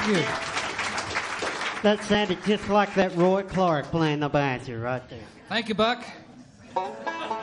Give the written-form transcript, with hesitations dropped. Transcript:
Thank you. That sounded just like that Roy Clark playing the banjo right there. Thank you, Buck.